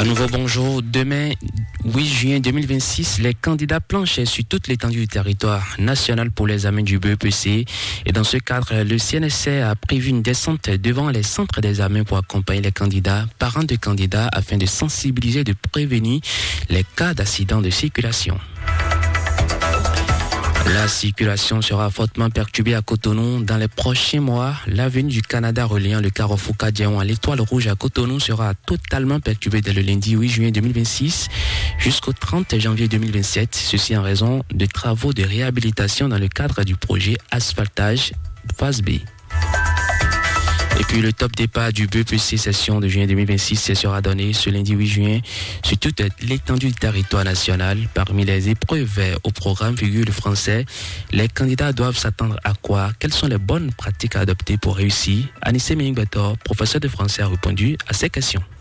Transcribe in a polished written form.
À nouveau bonjour. Demain, 8 juin 2026, les candidats planchaient sur toute l'étendue du territoire national pour l'examen du BEPC. Et dans ce cadre, le CNSC a prévu une descente devant les centres d'examen pour accompagner les candidats, parents de candidats, afin de sensibiliser et de prévenir les cas d'accidents de circulation. La circulation sera fortement perturbée à Cotonou. Dans les prochains mois, l'avenue du Canada reliant le carrefour Kadiaon à l'Étoile Rouge à Cotonou sera totalement perturbée dès le lundi 8 juin 2026 jusqu'au 30 janvier 2027. Ceci en raison de travaux de réhabilitation dans le cadre du projet Asphaltage phase B. Et puis le top départ du BEPC session de juin 2026 sera donné ce lundi 8 juin sur toute l'étendue du territoire national. Parmi les épreuves au programme figure le français. Les candidats doivent s'attendre à quoi? Quelles sont les bonnes pratiques à adopter pour réussir? Anissé Méningbetor, professeur de français, a répondu à ces questions.